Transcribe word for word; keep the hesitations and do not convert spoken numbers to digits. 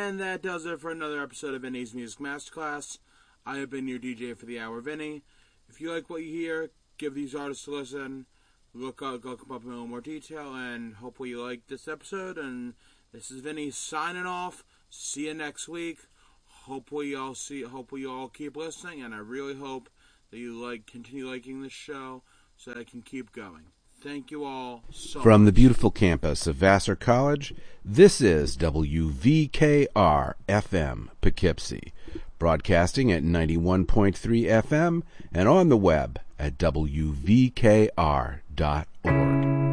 And that does it for another episode of Vinny's Music Masterclass. I have been your D J for the hour, Vinny. If you like what you hear, give these artists a listen. Look, uh, look them up in a little more detail, and hopefully you like this episode. And this is Vinny signing off. See you next week. Hopefully you all see. Hopefully you all keep listening, and I really hope that you like continue liking this show so that I can keep going. Thank you all so From much. the beautiful campus of Vassar College, this is W V K R F M Poughkeepsie, broadcasting at ninety-one point three F M and on the web at W V K R dot org.